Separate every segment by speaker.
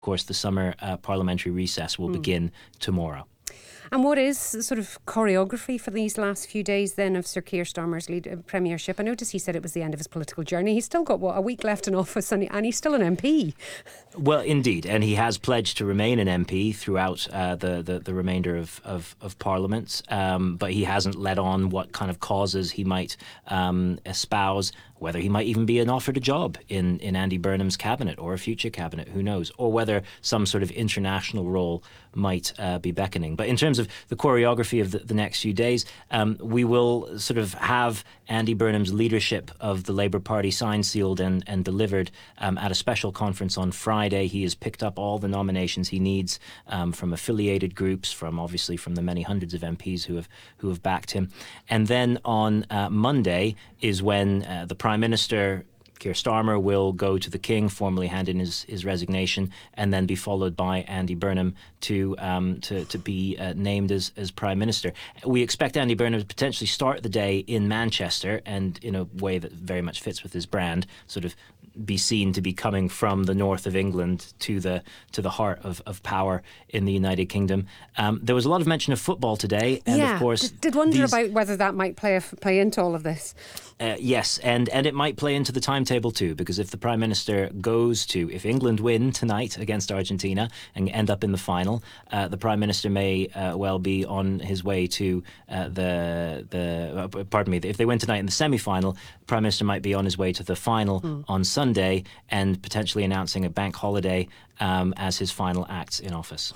Speaker 1: Of course, the summer parliamentary recess will begin tomorrow.
Speaker 2: And what is the sort of choreography for these last few days then of Sir Keir Starmer's premiership? I noticed he said it was the end of his political journey. He's still got, a week left in office and he's still an MP.
Speaker 1: Well, indeed. And he has pledged to remain an MP throughout the remainder of Parliament. But he hasn't let on what kind of causes he might espouse, whether he might even be offered a job in Andy Burnham's cabinet or a future cabinet, who knows, or whether some sort of international role might be beckoning. But in terms of the choreography of the next few days, we will sort of have Andy Burnham's leadership of the Labour Party signed, sealed and delivered at a special conference on Friday. He has picked up all the nominations he needs from affiliated groups, from the many hundreds of MPs who have backed him. And then on Monday is when the Prime Minister, Keir Starmer, will go to the King, formally hand in his resignation, and then be followed by Andy Burnham to be named as Prime Minister. We expect Andy Burnham to potentially start the day in Manchester, and in a way that very much fits with his brand, sort of be seen to be coming from the north of England to the heart of power in the United Kingdom. There was a lot of mention of football today, and of course,
Speaker 2: did wonder about whether that might play into all of this.
Speaker 1: Yes, and it might play into the timetable too, because if the Prime Minister if England win tonight against Argentina and end up in the final, the Prime Minister may well be on his way to if they win tonight in the semi-final, Prime Minister might be on his way to the final on Sunday, and potentially announcing a bank holiday as his final acts in office.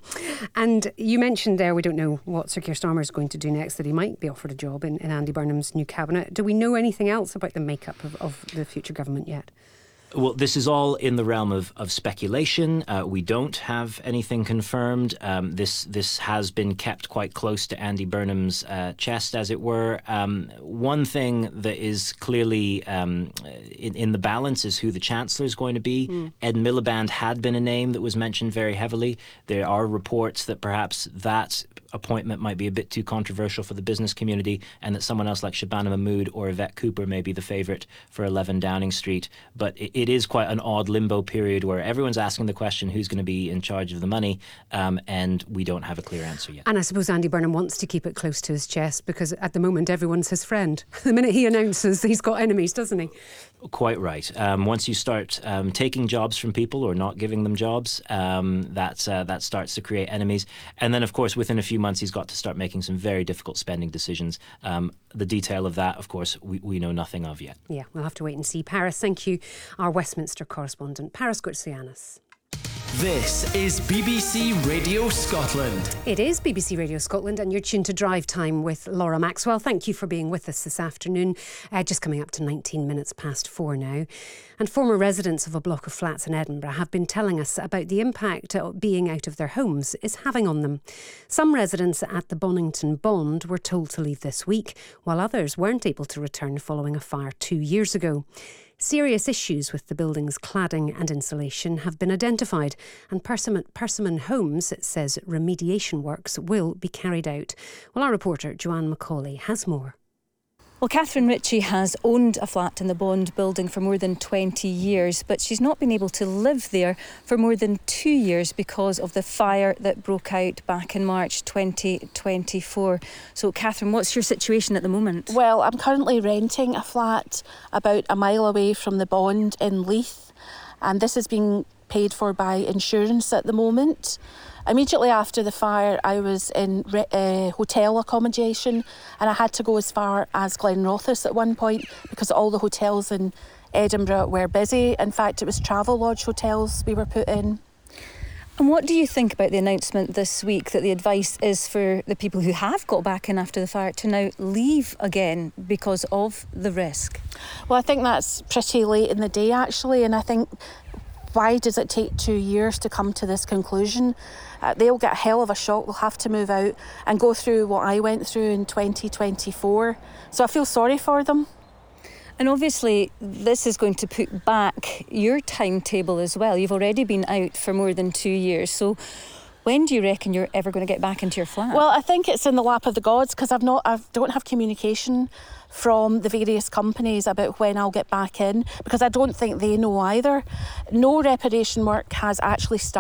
Speaker 2: And you mentioned there, we don't know what Sir Keir Starmer is going to do next, that he might be offered a job in Andy Burnham's new cabinet. Do we know anything else about the makeup of the future government yet?
Speaker 1: Well, this is all in the realm of speculation. We don't have anything confirmed. This has been kept quite close to Andy Burnham's chest, as it were. One thing that is clearly in the balance is who the Chancellor is going to be. Ed Miliband had been a name that was mentioned very heavily. There are reports that perhaps that appointment might be a bit too controversial for the business community, and that someone else like Shabana Mahmood or Yvette Cooper may be the favourite for 11 Downing Street. But it is quite an odd limbo period where everyone's asking the question, who's going to be in charge of the money, and we don't have a clear answer yet.
Speaker 2: And I suppose Andy Burnham wants to keep it close to his chest, because at the moment everyone's his friend. The minute he announces, he's got enemies, doesn't he?
Speaker 1: Quite right. Once you start taking jobs from people or not giving them jobs, that starts to create enemies. And then, of course, within a few months, he's got to start making some very difficult spending decisions. The detail of that, of course, we know nothing of yet.
Speaker 2: Yeah, we'll have to wait and see. Paris, thank you. Our Westminster correspondent, Paris Goutsianis.
Speaker 3: This is BBC Radio Scotland.
Speaker 2: It is BBC Radio Scotland, and you're tuned to Drive Time with Laura Maxwell. Thank you for being with us this afternoon. Just coming up to 19 minutes past 4 now. And former residents of a block of flats in Edinburgh have been telling us about the impact being out of their homes is having on them. Some residents at the Bonington Bond were told to leave this week, while others weren't able to return following a fire 2 years ago. Serious issues with the building's cladding and insulation have been identified, and Persimmon Homes says remediation works will be carried out. Well, our reporter Joanne Macaulay has more.
Speaker 4: Well, Catherine Ritchie has owned a flat in the Bond building for more than 20 years, but she's not been able to live there for more than 2 years because of the fire that broke out back in March 2024. So, Catherine, what's your situation at the moment?
Speaker 5: Well, I'm currently renting a flat about a mile away from the Bond in Leith, and this is being paid for by insurance at the moment. Immediately after the fire, I was in hotel accommodation, and I had to go as far as Glenrothes at one point because all the hotels in Edinburgh were busy. In fact, it was Travelodge hotels we were put in.
Speaker 4: And what do you think about the announcement this week that the advice is for the people who have got back in after the fire to now leave again because of the risk?
Speaker 5: Well, I think that's pretty late in the day, actually, and I think, why does it take 2 years to come to this conclusion? They'll get a hell of a shock. They'll have to move out and go through what I went through in 2024. So I feel sorry for them.
Speaker 4: And obviously, this is going to put back your timetable as well. You've already been out for more than 2 years. So when do you reckon you're ever going to get back into your flat?
Speaker 5: Well, I think it's in the lap of the gods, because I don't have communication from the various companies about when I'll get back in, because I don't think they know either. No reparation work has actually started.